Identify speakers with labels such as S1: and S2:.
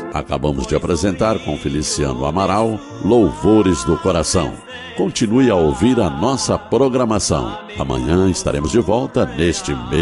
S1: Acabamos de apresentar com Feliciano Amaral, Louvores do Coração. Continue a ouvir a nossa programação. Amanhã estaremos de volta neste mês.